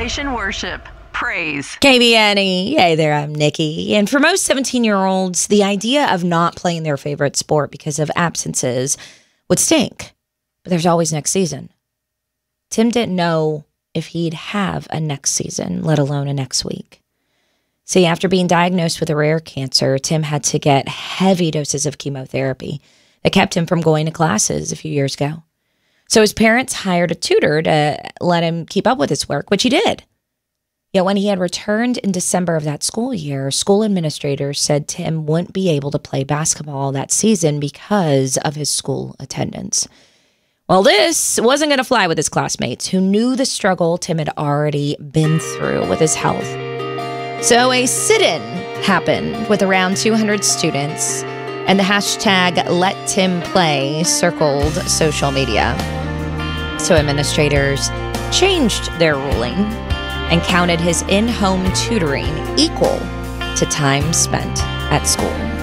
Elevation Worship. Praise. KBNE. Hey there, I'm Nikki. And for most 17-year-olds, the idea of not playing their favorite sport because of absences would stink. But there's always next season. Tim didn't know if he'd have a next season, let alone a next week. See, after being diagnosed with a rare cancer, Tim had to get heavy doses of chemotherapy that kept him from going to classes a few years ago. So his parents hired a tutor to let him keep up with his work, which he did. Yet when he had returned in December of that school year, school administrators said Tim wouldn't be able to play basketball that season because of his school attendance. Well, this wasn't going to fly with his classmates, who knew the struggle Tim had already been through with his health. So a sit-in happened with around 200 students, and the hashtag #LetTimPlay circled social media. So administrators changed their ruling and counted his in-home tutoring equal to time spent at school.